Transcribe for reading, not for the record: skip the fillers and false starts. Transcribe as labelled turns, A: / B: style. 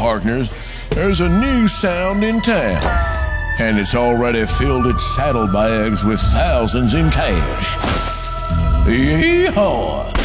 A: partners, there's a new sound in town. And it's already filled its saddlebags with thousands in cash. Yeehaw!